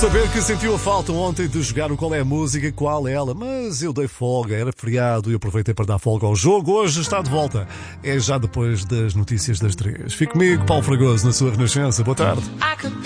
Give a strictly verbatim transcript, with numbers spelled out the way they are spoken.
saber que sentiu a falta ontem de jogar o Qual é a Música, qual é ela, mas eu dei folga, era feriado e aproveitei para dar folga ao jogo. Hoje está de volta, é já depois das notícias das três. Fique comigo, Paulo Fragoso, na sua Renascença. Boa tarde.